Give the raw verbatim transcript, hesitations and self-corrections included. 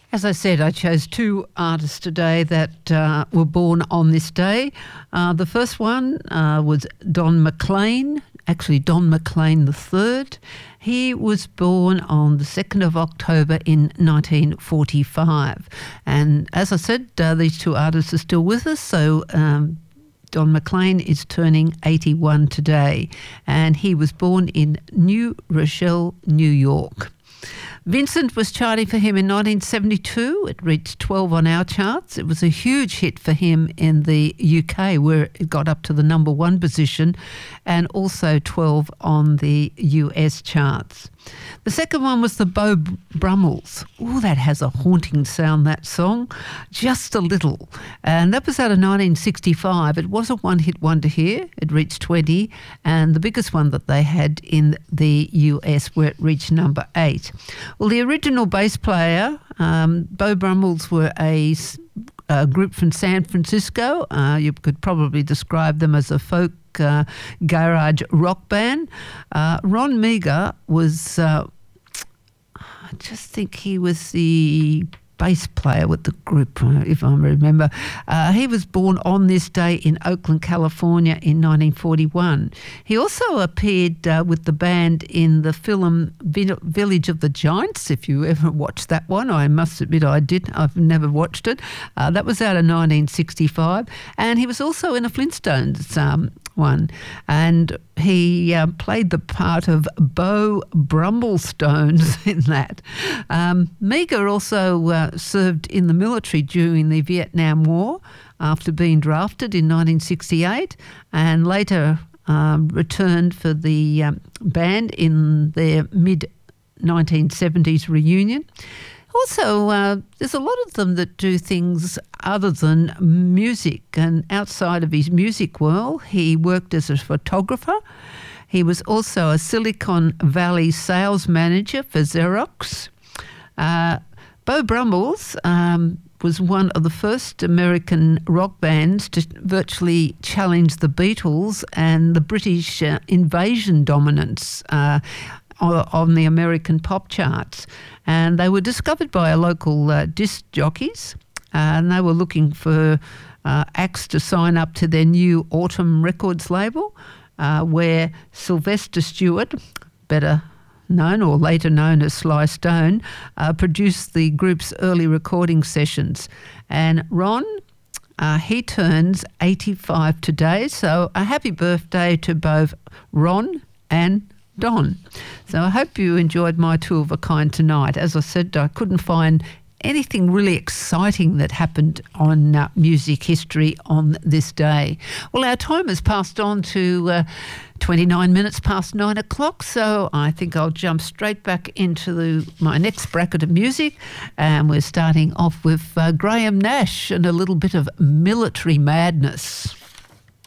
As I said, I chose two artists today that uh, were born on this day. Uh, the first one uh, was Don McLean, actually Don McLean the third. He was born on the second of October in nineteen forty-five. And as I said, uh, these two artists are still with us, so um, Don McLean is turning eighty-one today, and he was born in New Rochelle, New York. Vincent was charting for him in nineteen seventy-two. It reached twelve on our charts. It was a huge hit for him in the U K, where it got up to the number one position, and also twelve on the U S charts. The second one was the Beau Brummels. Oh, that has a haunting sound, that song. Just a little. And that was out of nineteen sixty-five. It was a one-hit wonder here. It reached twenty. And the biggest one that they had in the U S, where it reached number eight. Well, the original bass player, um, Beau Brummels, were a, a group from San Francisco. Uh, you could probably describe them as a folk Uh, garage rock band. Uh, Ron Meagher was, uh, I just think he was the bass player with the group, if I remember. Uh, he was born on this day in Oakland, California in nineteen forty-one. He also appeared uh, with the band in the film Village of the Giants, if you ever watched that one. I must admit I did. I've never watched it. Uh, that was out of nineteen sixty-five. And he was also in a Flintstones um, one. And he uh, played the part of Beau Brumblestones in that. Um, Meagher also uh, served in the military during the Vietnam War after being drafted in nineteen sixty-eight, and later um, returned for the um, band in their mid nineteen seventies reunion. Also, uh, there's a lot of them that do things other than music, and outside of his music world, he worked as a photographer. He was also a Silicon Valley sales manager for Xerox. Uh, Beau Brummels um, was one of the first American rock bands to virtually challenge the Beatles and the British uh, invasion dominance uh, on the American pop charts. And they were discovered by a local uh, disc jockeys, uh, and they were looking for uh, acts to sign up to their new Autumn Records label, uh, where Sylvester Stewart, better known or later known as Sly Stone, uh, produced the group's early recording sessions. And Ron, uh, he turns eighty-five today, so a happy birthday to both Ron and Don. So I hope you enjoyed my two of a kind tonight. As I said, I couldn't find anything really exciting that happened on uh, music history on this day. Well, our time has passed on to uh, twenty-nine minutes past nine o'clock, so I think I'll jump straight back into the, my next bracket of music, and we're starting off with uh, Graham Nash and a little bit of Military Madness.